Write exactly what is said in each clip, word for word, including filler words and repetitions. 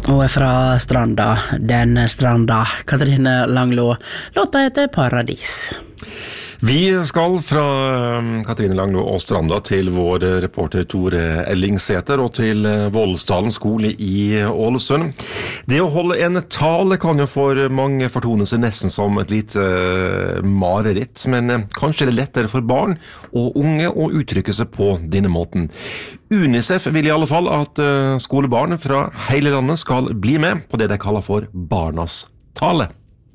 Og er fra Stranda, den Stranda, Katrine Langlo. Låta heter Paradis. Vi skal fra Katrine Langlo og Stranda til vår reporter Tore Ellingsæter og til Voldsdalen skole i Ålesund. Det å holde en tale kan jo for mange fortone seg nesten som et lite uh, mareritt, men kanskje er det lettere for barn og unge å uttrykke seg på denne måten. UNICEF vil i alle fall at uh, skolebarn fra hele landet skal bli med på det de kaller for Barnas tale.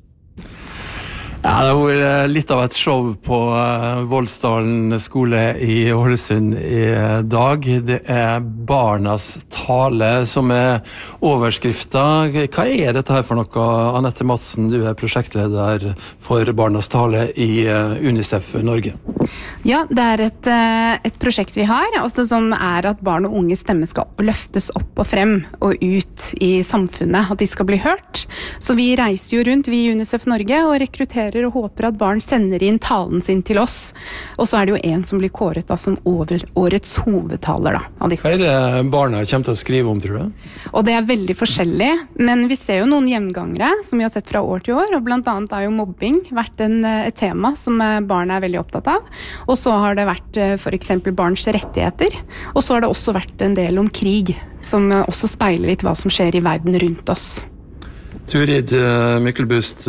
Ja, det var litt av et show på Voldsdalen skole i Ålesund i dag. Det er Barnas tale som er overskriften. Hva er dette her for noe? Annette Madsen, du er prosjektleder for Barnas tale i UNICEF Norge. Ja, det er et, et prosjekt vi har, også som er at barn og unge stemme skal løftes opp og frem og ut i samfunnet, at de skal bli hørt. Så vi reiser jo rundt, vi i UNICEF Norge, og rekrutterer og håper at barn sender inn talen sin til oss. Og så er det jo en som blir kåret da, som over, årets hovedtaler. Da, av disse. Hva er det barna kommer til å skrive om, tror du? Og det er veldig forskjellig, men vi ser jo noen gjengangere som vi har sett fra år til år, og blant annet har jo mobbing vært en, et tema som barna er veldig opptatt av. Og så har det vært for eksempel barns rettigheter, og så har det også vært en del om krig, som også speiler litt hva som skjer i verden rundt oss. Turid Myklebust,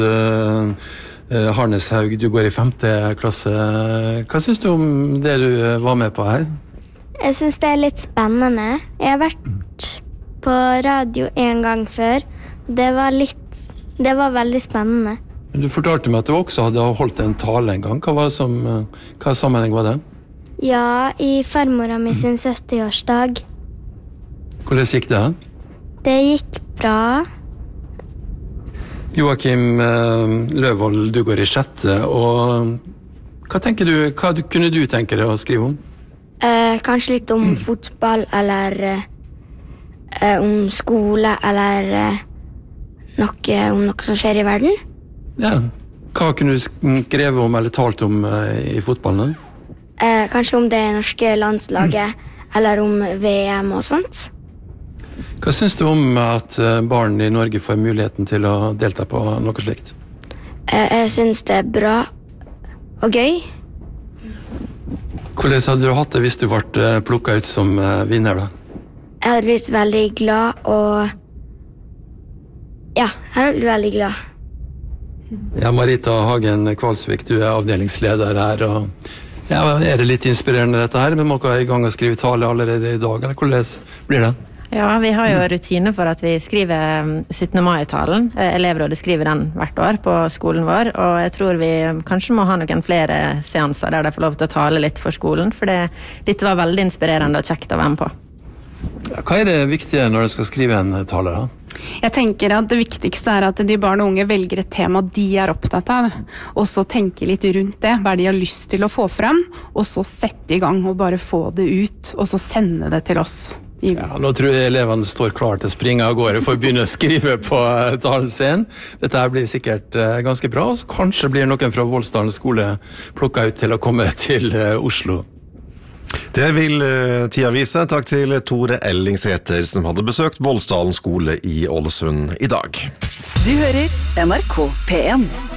Harneshaug, du går i femte klasse. Hva synes du om det du var med på her? Jeg synes det er litt spennende. Jeg har vært på radio en gang før. Det var, litt, det var veldig spennende. Du fortalte meg at du også hadde holdt en tale en gang. Hva, var det som, hva sammenheng var det? Ja, i farmora mi sin sytti-årsdag. Hvordan gikk det? Det gikk bra. Joakim Løvold, du går i sjette, og hva tenker du, hva kunne du tenke deg å skrive om? Eh, kanskje litt om fotball, eller eh, om skole, eller eh, noe, om noe som skjer i verden. Ja, hva kunne du skrevet om eller talt om eh, i fotballen? Eh, kanskje om det norske landslaget, mm. eller om V M og sånt. Hva synes du om at barn i Norge får muligheten til å delta på noe slikt? Jeg synes det er bra og gøy. Hvordan hadde du hatt det hvis du ble plukket ut som vinner da? Jeg hadde blitt veldig glad og... Ja, jeg hadde blitt veldig glad. Ja, Marita Hagen Kvalsvik, du er avdelingsleder her, og ja, er det litt inspirerende dette her? Men må ikke ha i gang å skrive tale allerede i dag, eller hvordan blir det? Ja, vi har jo rutiner for at vi skriver syttende mai-talen. Elevrådet skriver den hvert år på skolen vår, og jeg tror vi kanskje må ha noen flere seanser der de får lov til å tale litt for skolen, for det, dette var veldig inspirerende og kjekt å være med på. Hva er det viktige når du skal skrive en tale da? Jeg tenker at det viktigste er at de barn og unge velger et tema de er opptatt av, og så tenker litt rundt det, hva de har lyst til å få frem, og så sette i gang og bare få det ut, og så sende det til oss. Ja, nå tror jeg elevene står klar til å springe av gårde for å begynne å skrive på talen sin. Dette her blir sikkert ganske bra, så kanskje blir noen fra Voldsdalen skole plukket ut til å komme til Oslo. Det vil tida vise. Takk til Tore Ellingsæter som hadde besøkt Voldsdalen skole i Ålesund i dag. Du hører N R K P en.